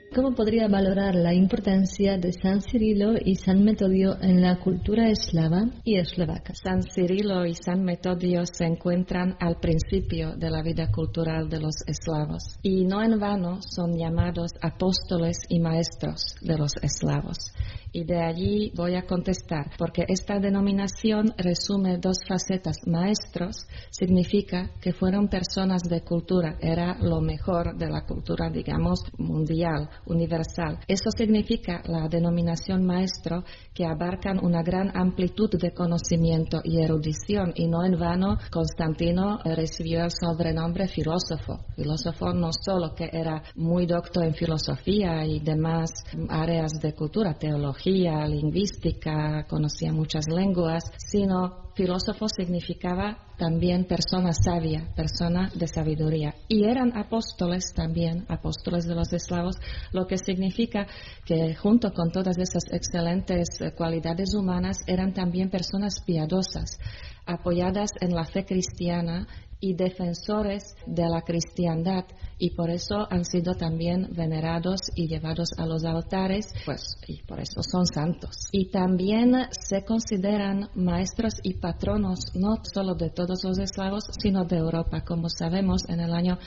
¿Cómo podría valorar la importancia de San Cirilo y San Metodio en la cultura eslava y eslovaca? San Cirilo y San Metodio se encuentran al principio de la vida cultural de los eslavos y no en vano son llamados apóstoles y maestros de los eslavos. Y de allí voy a contestar, porque esta denominación resume dos facetas. Maestros significa que fueron personas de cultura, era lo mejor de la cultura, digamos, mundial, universal. Eso significa la denominación maestro, que abarcan una gran amplitud de conocimiento y erudición, y no en vano Constantino recibió el sobrenombre filósofo. Filósofo no solo que era muy docto en filosofía y demás áreas de cultura, teología, lingüística, conocía muchas lenguas, sino filósofo significaba también persona sabia, persona de sabiduría. Y eran apóstoles también, apóstoles de los eslavos, lo que significa que junto con todas esas excelentes cualidades humanas eran también personas piadosas, apoyadas en la fe cristiana y defensores de la cristiandad, y por eso han sido también venerados y llevados a los altares, y por eso son santos. Y también se consideran maestros y patronos no solo de todos los eslavos, sino de Europa. Como sabemos, en el año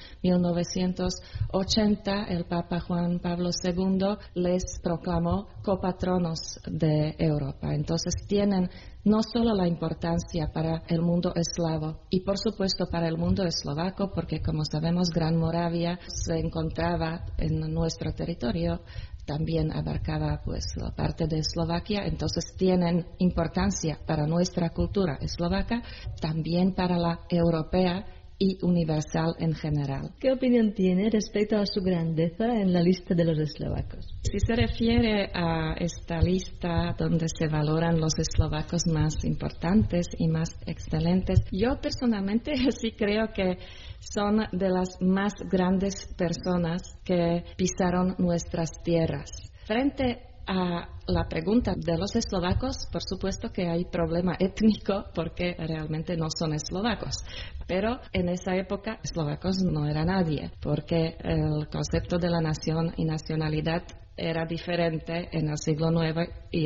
1980 el Papa Juan Pablo II les proclamó copatronos de Europa. Entonces tienen no solo la importancia para el mundo eslavo y por supuesto para el mundo eslovaco, porque como sabemos Gran Moravia se encontraba en nuestro territorio, también abarcaba la parte de Eslovaquia, entonces tienen importancia para nuestra cultura eslovaca, también para la europea y universal en general. ¿Qué opinión tiene respecto a su grandeza en la lista de los eslovacos? Si se refiere a esta lista donde se valoran los eslovacos más importantes y más excelentes, yo personalmente sí creo que son de las más grandes personas que pisaron nuestras tierras. Frente a la pregunta de los eslovacos, por supuesto que hay problema étnico porque realmente no son eslovacos, pero en esa época eslovacos no era nadie porque el concepto de la nación y nacionalidad era diferente en el siglo IX y